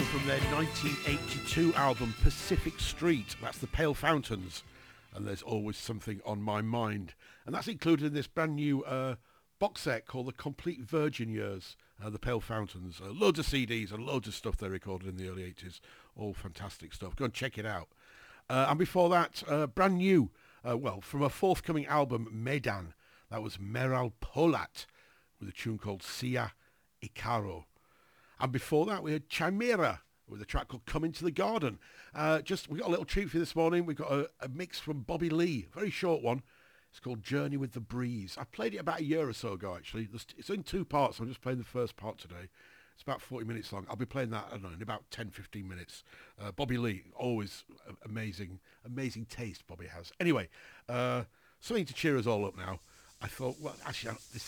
from their 1982 album Pacific Street. That's the Pale Fountains, and There's Always Something on My Mind. And that's included in this brand new box set called The Complete Virgin Years, the Pale Fountains. Loads of CDs and loads of stuff they recorded in the early 80s. All fantastic stuff. Go and check it out. And before that, brand new, from a forthcoming album, Medan. That was Meral Polat with a tune called Sia Icaro. And before that, we had Chimera with a track called Come Into the Garden. We got a little treat for you this morning. We've got a mix from Bobby Lee, a very short one. It's called Journey with the Breeze. I played it about a year or so ago, actually. It's in two parts. I'm just playing the first part today. It's about 40 minutes long. I'll be playing that, I don't know, in about 10, 15 minutes. Bobby Lee, always amazing taste Bobby has. Anyway, something to cheer us all up now. I thought, well, actually, this